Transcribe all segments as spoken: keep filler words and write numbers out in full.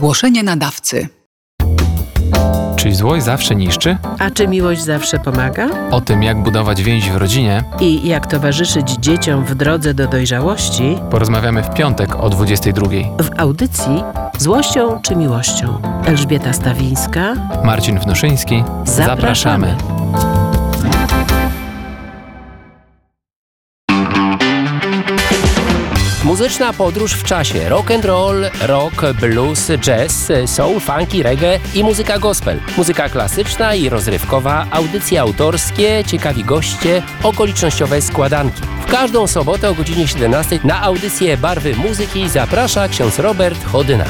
Ogłoszenie nadawcy. Czy złość zawsze niszczy? A czy miłość zawsze pomaga? O tym, jak budować więź w rodzinie I jak towarzyszyć dzieciom w drodze do dojrzałości, porozmawiamy w piątek o dwudziestej drugiej. w audycji Złością czy miłością. Elżbieta Stawińska. Marcin Wnuszyński. Zapraszamy. Muzyczna podróż w czasie. Rock and roll, rock, blues, jazz, soul, funky, reggae i muzyka gospel. Muzyka klasyczna i rozrywkowa, audycje autorskie, ciekawi goście, okolicznościowe składanki. W każdą sobotę o godzinie siedemnastej na audycję Barwy Muzyki zaprasza ksiądz Robert Chodyna.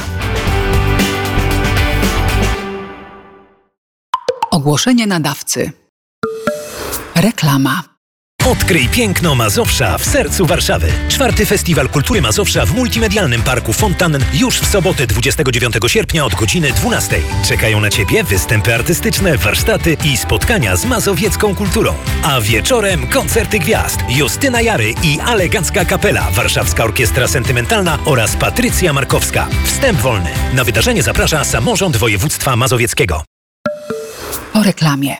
Ogłoszenie nadawcy. Reklama. Odkryj piękno Mazowsza w sercu Warszawy. Czwarty Festiwal Kultury Mazowsza w Multimedialnym Parku Fontanen już w sobotę dwudziestego dziewiątego sierpnia od godziny dwunastej. Czekają na Ciebie występy artystyczne, warsztaty i spotkania z mazowiecką kulturą. A wieczorem koncerty gwiazd. Justyna Jary i Alegacka Kapela, Warszawska Orkiestra Sentymentalna oraz Patrycja Markowska. Wstęp wolny. Na wydarzenie zaprasza Samorząd Województwa Mazowieckiego. Po reklamie.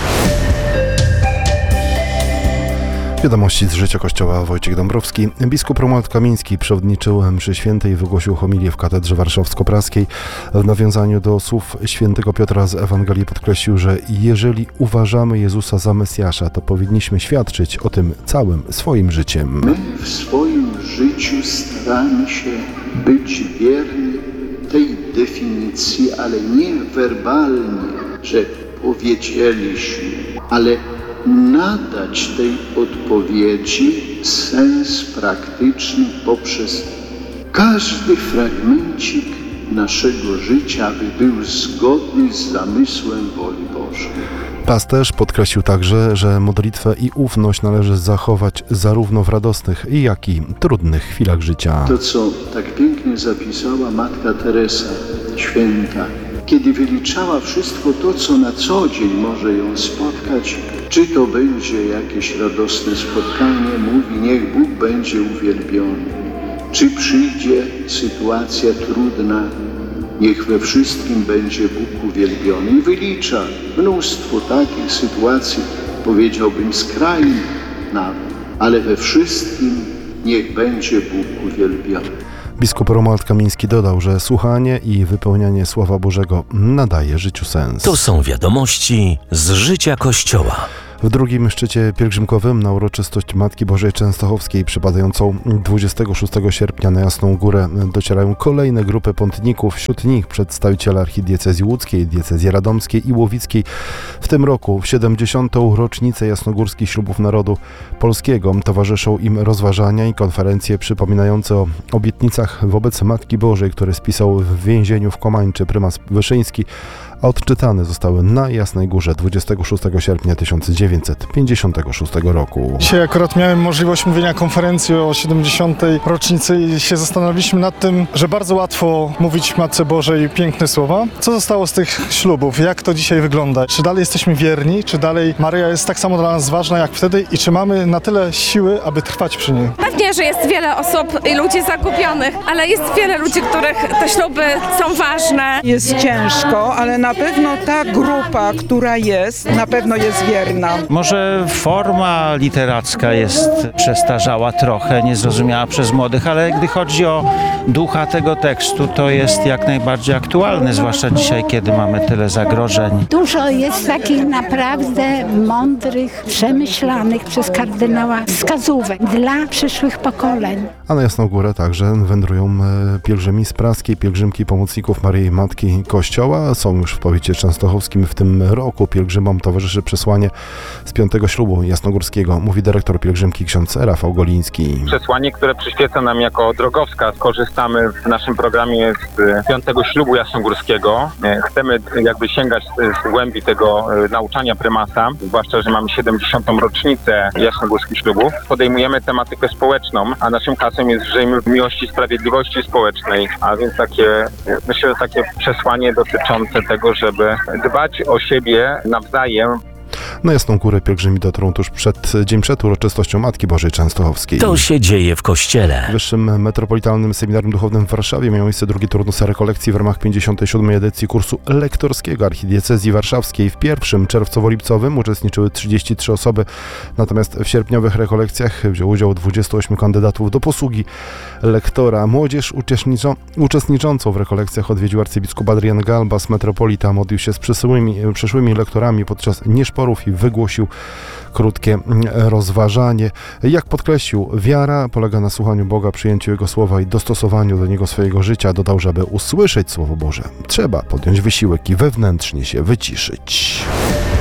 Wiadomości z życia Kościoła. Wojciech Dąbrowski. Biskup Romuald Kamiński przewodniczył mszy świętej i wygłosił homilię w katedrze warszawsko-praskiej. W nawiązaniu do słów świętego Piotra z Ewangelii podkreślił, że jeżeli uważamy Jezusa za Mesjasza, to powinniśmy świadczyć o tym całym swoim życiem. My w swoim życiu staramy się być wierni tej definicji, ale nie werbalnie, że powiedzieliśmy, ale nadać tej odpowiedzi sens praktyczny poprzez każdy fragmencik naszego życia, aby był zgodny z zamysłem woli Bożej. Pasterz podkreślił także, że modlitwę i ufność należy zachować zarówno w radosnych, jak i trudnych chwilach życia. To, co tak pięknie zapisała Matka Teresa, święta, kiedy wyliczała wszystko to, co na co dzień może ją spotkać, czy to będzie jakieś radosne spotkanie, mówi, niech Bóg będzie uwielbiony. Czy przyjdzie sytuacja trudna, niech we wszystkim będzie Bóg uwielbiony. I wylicza mnóstwo takich sytuacji, powiedziałbym skrajnych nawet, ale we wszystkim niech będzie Bóg uwielbiony. Biskup Romuald Kamiński dodał, że słuchanie i wypełnianie Słowa Bożego nadaje życiu sens. To są wiadomości z życia Kościoła. W drugim szczycie pielgrzymkowym na uroczystość Matki Bożej Częstochowskiej przypadającą dwudziestego szóstego sierpnia na Jasną Górę docierają kolejne grupy pątników, wśród nich przedstawiciele archidiecezji łódzkiej, diecezji radomskiej i łowickiej. W tym roku w siedemdziesiątą rocznicę jasnogórskich ślubów narodu polskiego towarzyszą im rozważania i konferencje przypominające o obietnicach wobec Matki Bożej, które spisał w więzieniu w Komańczy prymas Wyszyński, a odczytane zostały na Jasnej Górze dwudziestego szóstego sierpnia tysiąc dziewięćset pięćdziesiątego szóstego roku. Dzisiaj akurat miałem możliwość mówienia konferencji o siedemdziesiątej rocznicy i się zastanawialiśmy nad tym, że bardzo łatwo mówić Matce Bożej piękne słowa. Co zostało z tych ślubów? Jak to dzisiaj wygląda? Czy dalej jesteśmy wierni? Czy dalej Maryja jest tak samo dla nas ważna jak wtedy? I czy mamy na tyle siły, aby trwać przy niej? Pewnie, że jest wiele osób i ludzi zagubionych, ale jest wiele ludzi, których te śluby są ważne. Jest ciężko, ale na pewno ta grupa, która jest, na pewno jest wierna. Może forma literacka jest przestarzała trochę, niezrozumiała przez młodych, ale gdy chodzi o ducha tego tekstu, to jest jak najbardziej aktualny, zwłaszcza dzisiaj, kiedy mamy tyle zagrożeń. Dużo jest takich naprawdę mądrych, przemyślanych przez kardynała wskazówek dla przyszłych pokoleń. A na Jasną Górę także wędrują pielgrzymi z praskiej, pielgrzymki pomocników Maryi Matki Kościoła. Są już w powiecie częstochowskim. W tym roku pielgrzymom towarzyszy przesłanie z piątego ślubu jasnogórskiego, mówi dyrektor pielgrzymki ksiądz Rafał Goliński. Przesłanie, które przyświeca nam jako drogowskaz. Korzystamy w naszym programie z piątego ślubu jasnogórskiego. Chcemy jakby sięgać z głębi tego nauczania prymasa, zwłaszcza, że mamy siedemdziesiątą rocznicę jasnogórskich ślubów. Podejmujemy tematykę społeczną, a naszym hasłem jest żyjmy w miłości, sprawiedliwości społecznej, a więc takie, myślę, że takie przesłanie dotyczące tego, żeby dbać o siebie nawzajem. Na Jasną Górę pielgrzymi dotrą tuż przed, dzień przed uroczystością Matki Bożej Częstochowskiej. To się dzieje w Kościele. W Wyższym Metropolitalnym Seminarium Duchownym w Warszawie miał miejsce drugi turnus rekolekcji w ramach pięćdziesiątej siódmej edycji kursu lektorskiego Archidiecezji Warszawskiej. W pierwszym czerwcowo-lipcowym uczestniczyły trzydzieści trzy osoby, natomiast w sierpniowych rekolekcjach wziął udział dwudziestu ośmiu kandydatów do posługi lektora. Młodzież uczestniczo, uczestniczącą w rekolekcjach odwiedził arcybiskup Adrian Galbas. Metropolita modlił się z przyszłymi, przyszłymi lektorami podczas nieszporów i wygłosił krótkie rozważanie. Jak podkreślił, wiara polega na słuchaniu Boga, przyjęciu Jego słowa i dostosowaniu do Niego swojego życia. Dodał, że aby usłyszeć Słowo Boże, trzeba podjąć wysiłek i wewnętrznie się wyciszyć.